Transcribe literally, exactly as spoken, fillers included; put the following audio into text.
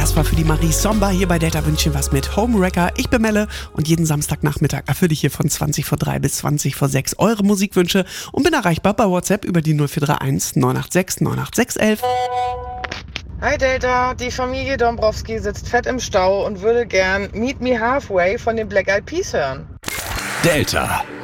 Das war für die Marie Somba hier bei Delta Wünschen was mit Homewrecker. Ich bin Melle und jeden Samstagnachmittag erfülle ich hier von zwanzig vor drei bis zwanzig vor sechs eure Musikwünsche und bin erreichbar bei WhatsApp über die null vier drei eins neun acht sechs neun acht sechs eins eins. Hi Delta, die Familie Dombrowski sitzt fett im Stau und würde gern Meet Me Halfway von den Black Eyed Peas hören. Delta.